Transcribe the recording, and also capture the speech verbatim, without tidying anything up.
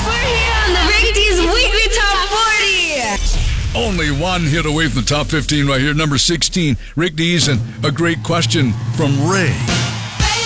We're here on the Rick D's Weekly Top forty. Only one hit away from the top fifteen right here. Number sixteen, Rick D's, and a great question from Ray.